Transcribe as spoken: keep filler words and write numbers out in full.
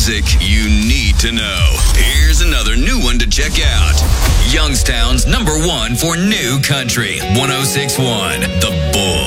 music you need to know. Here's another new one to check out. Youngstown's number one for new country. one oh six point one, The Bull.